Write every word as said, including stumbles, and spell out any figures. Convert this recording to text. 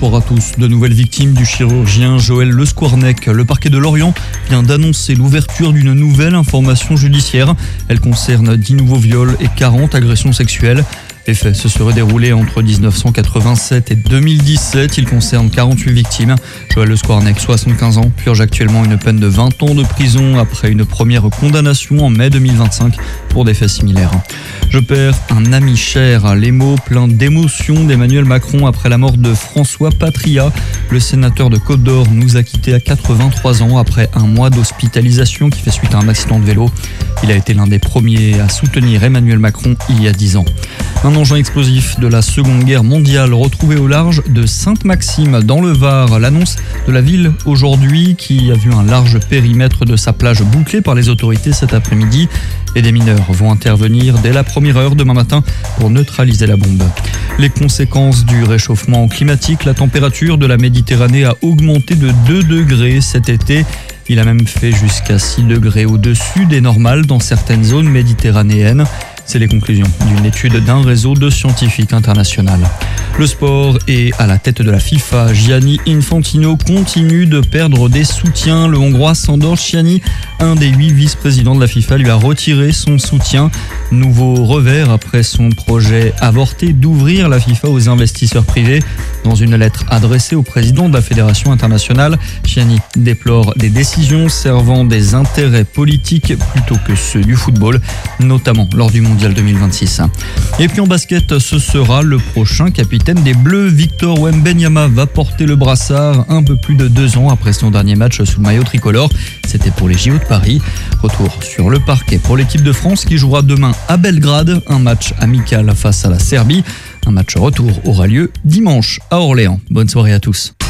bonsoir à tous. De nouvelles victimes du chirurgien Joël Le Squarnec. Le parquet de Lorient vient d'annoncer l'ouverture d'une nouvelle information judiciaire. Elle concerne dix nouveaux viols et quarante agressions sexuelles. Les faits se seraient déroulés entre dix-neuf cent quatre-vingt-sept et deux mille dix-sept. Il concerne quarante-huit victimes. Joël Le Squarnec, soixante-quinze ans, purge actuellement une peine de vingt ans de prison après une première condamnation en mai deux mille vingt-cinq pour des faits similaires. Je perds un ami cher. Les mots pleins d'émotion d'Emmanuel Macron après la mort de François Patria. Le sénateur de Côte-d'Or nous a quittés à quatre-vingt-trois ans après un mois d'hospitalisation qui fait suite à un accident de vélo. Il a été l'un des premiers à soutenir Emmanuel Macron il y a dix ans. Un engin explosif de la Seconde Guerre mondiale retrouvé au large de Sainte-Maxime dans le Var. L'annonce de la ville aujourd'hui qui a vu un large périmètre de sa plage bouclé par les autorités cet après-midi. Et des mineurs vont intervenir dès la première heure demain matin pour neutraliser la bombe. Les conséquences du réchauffement climatique, la température de la Méditerranée a augmenté de deux degrés cet été. Il a même fait jusqu'à six degrés au-dessus des normales dans certaines zones méditerranéennes. C'est les conclusions d'une étude d'un réseau de scientifiques international. Le sport est à la tête de la FIFA. Gianni Infantino continue de perdre des soutiens. Le Hongrois Sándor Széchenyi, un des huit vice-présidents de la FIFA, lui a retiré son soutien. Nouveau revers après son projet avorté d'ouvrir la FIFA aux investisseurs privés. Dans une lettre adressée au président de la Fédération internationale, Széchenyi déplore des décisions servant des intérêts politiques plutôt que ceux du football, notamment lors du Mondial deux mille vingt-six. Et puis en basket, ce sera le prochain capitaine des Bleus. Victor Wembanyama va porter le brassard un peu plus de deux ans après son dernier match sous le maillot tricolore. C'était pour les J O de Paris. Retour sur le parquet pour l'équipe de France qui jouera demain à Belgrade, un match amical face à la Serbie. Un match retour aura lieu dimanche à Orléans. Bonne soirée à tous.